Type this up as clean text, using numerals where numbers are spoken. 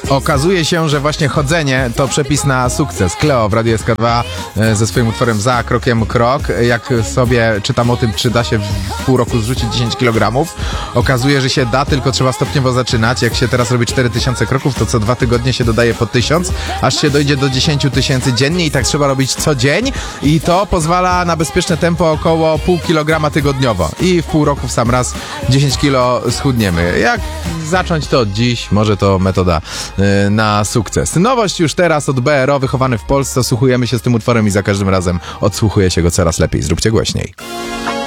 Okazuje się, że właśnie chodzenie to przepis na sukces. Kleo w Radiu SK2 ze swoim utworem Za krokiem krok. Jak sobie czytam o tym, czy da się w pół roku zrzucić 10 kg, okazuje, że się da, tylko trzeba stopniowo zaczynać. Jak się teraz robi 4000 kroków, to co 2 tygodnie się dodaje po 1000, aż się dojdzie do 10 000 dziennie i tak trzeba robić co dzień i to pozwala na bezpieczne tempo około pół kilograma tygodniowo. I w pół roku w sam raz 10 kilo schudniemy. Jak zacząć to od dziś? Może to metoda na sukces. Nowość już teraz od BRO, wychowany w Polsce. Osłuchujemy się z tym utworem i za każdym razem odsłuchuje się go coraz lepiej. Zróbcie głośniej.